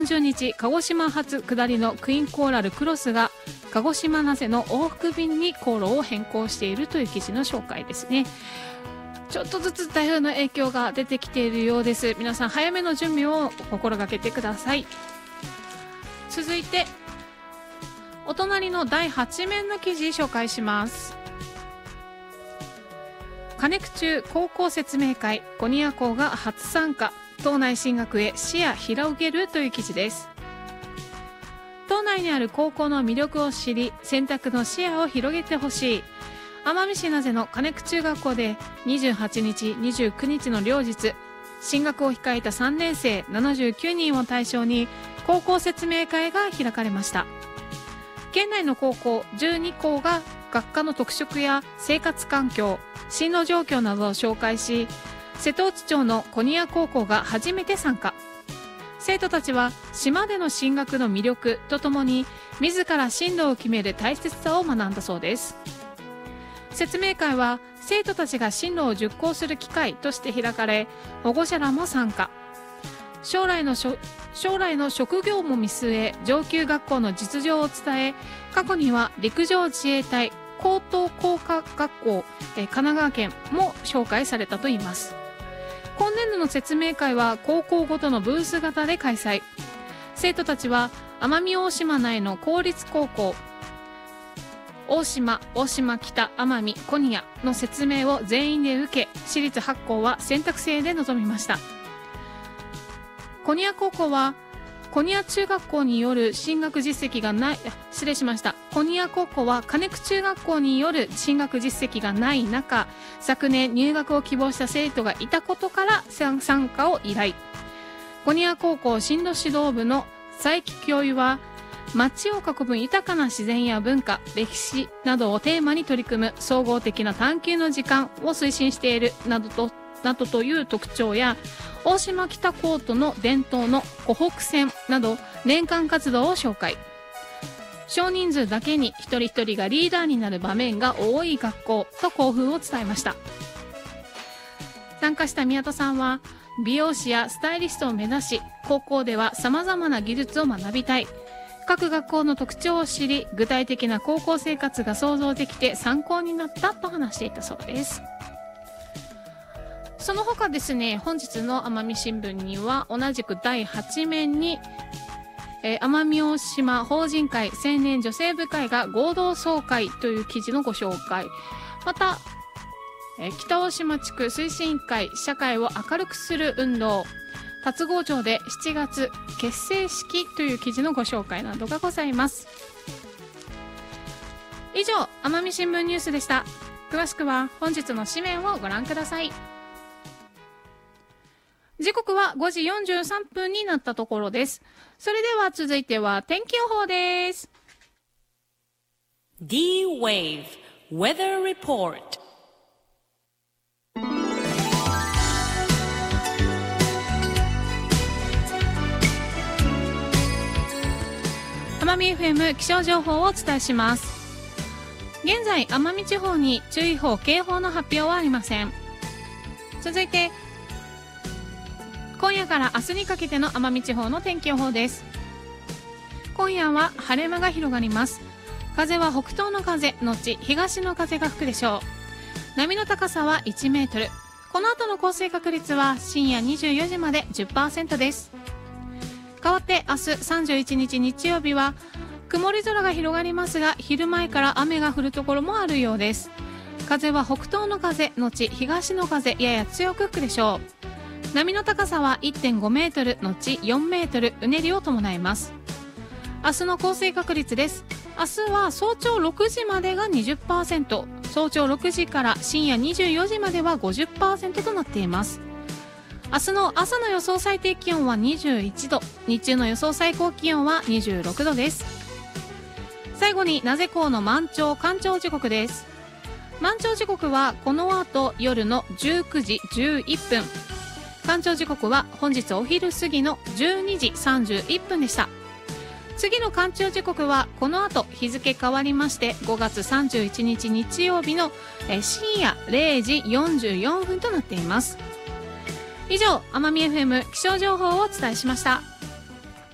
30日、鹿児島発下りのクイーンコーラルクロスが鹿児島名瀬の往復便に航路を変更しているという記事の紹介ですね。ちょっとずつ台風の影響が出てきているようです。皆さん早めの準備を心がけてください。続いてお隣の第8面の記事紹介します。カネク中高校説明会、コニア校が初参加、島内進学へ視野広げるという記事です。島内にある高校の魅力を知り、選択の視野を広げてほしい。奄美市名瀬のカネク中学校で28日、29日の両日、進学を控えた3年生79人を対象に高校説明会が開かれました。県内の高校12校が学科の特色や生活環境、進路状況などを紹介し、瀬戸内町のコニア高校が初めて参加。生徒たちは島での進学の魅力とともに自ら進路を決める大切さを学んだそうです。説明会は生徒たちが進路を熟考する機会として開かれ、保護者らも参加。将来の職業も見据え、上級学校の実情を伝え、過去には陸上自衛隊高等工科学校、神奈川県も紹介されたといいます。今年度の説明会は高校ごとのブース型で開催。生徒たちは奄美大島内の公立高校、大島、大島北、奄美、コニアの説明を全員で受け、私立8校は選択制で臨みました。コニア高校はコニア中学校による進学実績がない、コニア高校はカネク中学校による進学実績がない中、昨年入学を希望した生徒がいたことから参加を依頼。コニア高校進路指導部の佐伯教諭は、街を囲む豊かな自然や文化、歴史などをテーマに取り組む総合的な探求の時間を推進しているなどという特徴や、大島北コートの伝統の湖北線など年間活動を紹介。少人数だけに一人一人がリーダーになる場面が多い学校と興奮を伝えました。参加した宮田さんは、美容師やスタイリストを目指し、高校では様々な技術を学びたい。各学校の特徴を知り、具体的な高校生活が想像できて参考になったと話していたそうです。その他ですね、本日の奄美新聞には同じく第8面に、奄美大島法人会青年女性部会が合同総会という記事のご紹介。また、北大島地区推進委員会社会を明るくする運動、龍郷町で7月結成式という記事のご紹介などがございます。以上、奄美新聞ニュースでした。詳しくは本日の紙面をご覧ください。時刻は5時43分になったところです。それでは続いては天気予報です。 D-Wave Weather Report。 奄美 FM 気象情報をお伝えします。現在奄美地方に注意報警報の発表はありません。続いて今夜から明日にかけての奄美地方の天気予報です。今夜は晴れ間が広がります。風は北東の風のち東の風が吹くでしょう。波の高さは1メートル。この後の降水確率は深夜24時まで 10% です。代わって明日31日日曜日は曇り空が広がりますが、昼前から雨が降るところもあるようです。風は北東の風のち東の風やや強く吹くでしょう。波の高さは 1.5 メートルのち4メートル、うねりを伴います。明日の降水確率です。明日は早朝6時までが 20%、早朝6時から深夜24時までは 50% となっています。明日の朝の予想最低気温は21度、日中の予想最高気温は26度です。最後に名瀬港の満潮干潮時刻です。満潮時刻はこの後夜の19時11分、干潮時刻は本日お昼過ぎの12時31分でした。次の干潮時刻はこの後日付変わりまして5月31日日曜日の深夜0時44分となっています。以上、奄美 FM 気象情報をお伝えしました。